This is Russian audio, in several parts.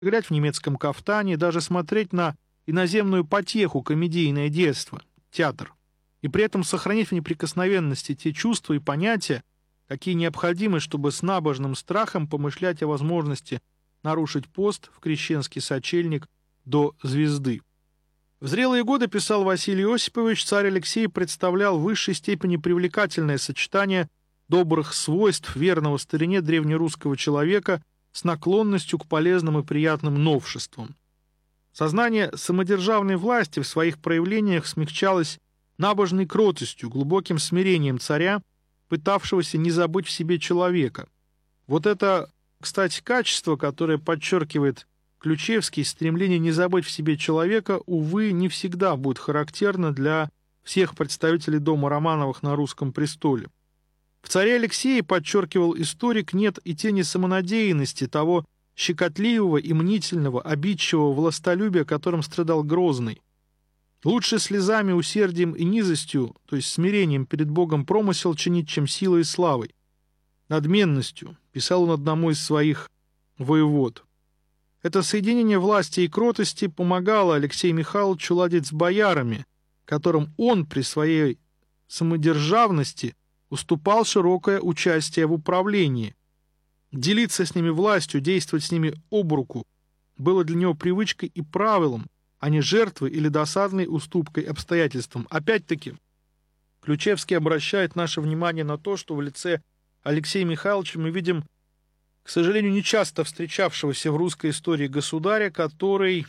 играть в немецком кафтане, даже смотреть на иноземную потеху, комедийное детство, театр, и при этом сохранить в неприкосновенности те чувства и понятия, какие необходимы, чтобы с набожным страхом помышлять о возможности нарушить пост в крещенский сочельник до звезды. В зрелые годы, писал Василий Осипович, царь Алексей представлял в высшей степени привлекательное сочетание добрых свойств верного старине древнерусского человека с наклонностью к полезным и приятным новшествам. Сознание самодержавной власти в своих проявлениях смягчалось набожной кротостью, глубоким смирением царя, пытавшегося не забыть в себе человека. Вот это, кстати, качество, которое подчеркивает Ключевский, стремление не забыть в себе человека, увы, не всегда будет характерно для всех представителей дома Романовых на русском престоле. В царе Алексее, подчеркивал историк, нет и тени самонадеянности, того щекотливого и мнительного, обидчивого властолюбия, которым страдал Грозный. Лучше слезами, усердием и низостью, то есть смирением перед Богом промысел чинить, чем силой и славой. Надменностью, писал он одному из своих воевод. Это соединение власти и кротости помогало Алексею Михайловичу ладить с боярами, которым он при своей самодержавности уступал широкое участие в управлении. Делиться с ними властью, действовать с ними об руку было для него привычкой и правилом, а не жертвой или досадной уступкой обстоятельствам. Опять-таки, Ключевский обращает наше внимание на то, что в лице Алексея Михайловича мы видим, к сожалению, нечасто встречавшегося в русской истории государя, который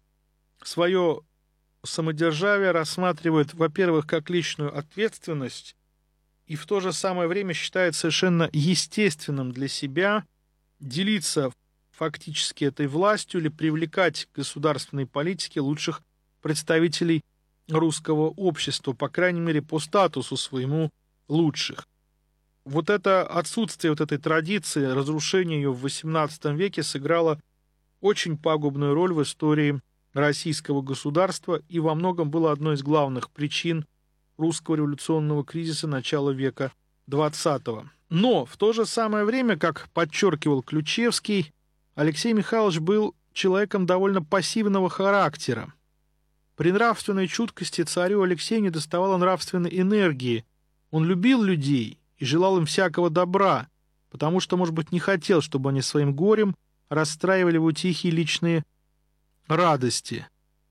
свое самодержавие рассматривает, во-первых, как личную ответственность, и в то же самое время считает совершенно естественным для себя делиться фактически этой властью или привлекать к государственной политике лучших представителей русского общества, по крайней мере, по статусу своему лучших. Вот это отсутствие вот этой традиции, разрушение ее в XVIII веке сыграло очень пагубную роль в истории российского государства и во многом было одной из главных причин русского революционного кризиса начала века XX. Но в то же самое время, как подчеркивал Ключевский, Алексей Михайлович был человеком довольно пассивного характера. При нравственной чуткости царю Алексею недоставало нравственной энергии. Он любил людей и желал им всякого добра, потому что, может быть, не хотел, чтобы они своим горем расстраивали его тихие личные радости.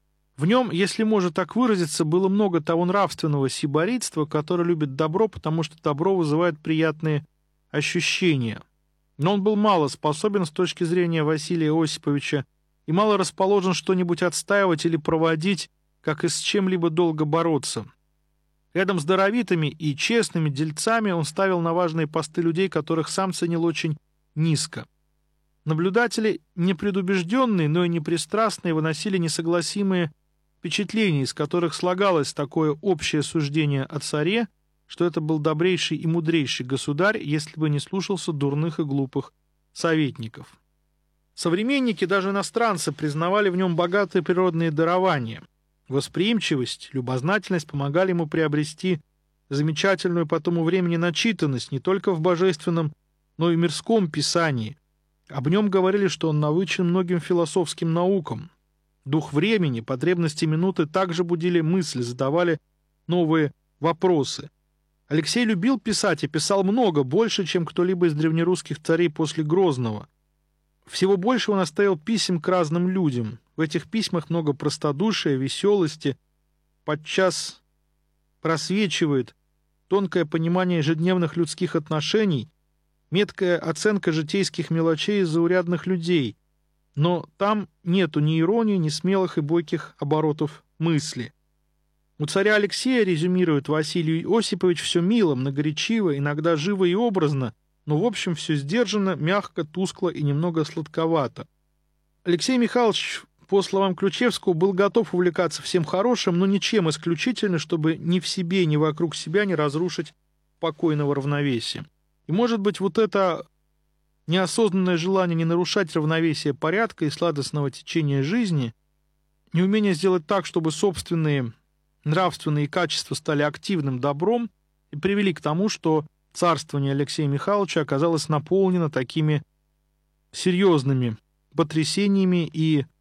В нем, если можно так выразиться, было много того нравственного сиборитства, которое любит добро, потому что добро вызывает приятные ощущения. Но он был мало способен с точки зрения Василия Осиповича и мало расположен что-нибудь отстаивать или проводить, как и с чем-либо долго бороться. Рядом с даровитыми и честными дельцами он ставил на важные посты людей, которых сам ценил очень низко. Наблюдатели, непредубежденные, но и непристрастные, выносили несогласимые впечатления, из которых слагалось такое общее суждение о царе, что это был добрейший и мудрейший государь, если бы не слушался дурных и глупых советников. Современники, даже иностранцы, признавали в нем богатые природные дарования. Восприимчивость, любознательность помогали ему приобрести замечательную по тому времени начитанность не только в божественном, но и мирском писании. Об нем говорили, что он навычен многим философским наукам. Дух времени, потребности минуты также будили мысли, задавали новые вопросы. Алексей любил писать и писал много, больше, чем кто-либо из древнерусских царей после Грозного. Всего больше он оставил писем к разным людям. В этих письмах много простодушия, веселости, подчас просвечивает тонкое понимание ежедневных людских отношений, меткая оценка житейских мелочей заурядных людей, но там нету ни иронии, ни смелых и бойких оборотов мысли. У царя Алексея, резюмирует Василий Осипович, все мило, многоречиво, иногда живо и образно, но в общем все сдержанно, мягко, тускло и немного сладковато. Алексей Михайлович, по словам Ключевского, был готов увлекаться всем хорошим, но ничем исключительно, чтобы ни в себе, ни вокруг себя не разрушить покойного равновесия. И, может быть, вот это неосознанное желание не нарушать равновесие порядка и сладостного течения жизни, неумение сделать так, чтобы собственные нравственные качества стали активным добром, и привели к тому, что царствование Алексея Михайловича оказалось наполнено такими серьезными потрясениями и